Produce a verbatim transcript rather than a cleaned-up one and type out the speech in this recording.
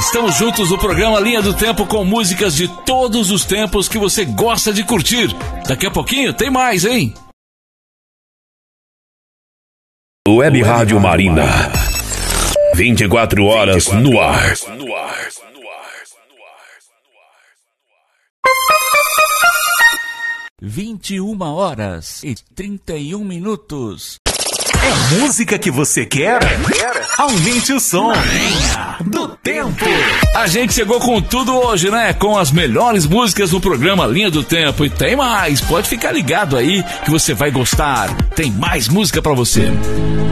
Estamos juntos no programa Linha do Tempo com músicas de todos os tempos que você gosta de curtir. Daqui a pouquinho tem mais, hein? Web Rádio Marina. vinte e quatro horas no ar. vinte e uma horas e trinta e um minutos. É música que você quer? Aumente o som. Linha do Tempo. A gente chegou com tudo hoje, né? Com as melhores músicas no programa Linha do Tempo. E tem mais, pode ficar ligado aí que você vai gostar. Tem mais música pra você.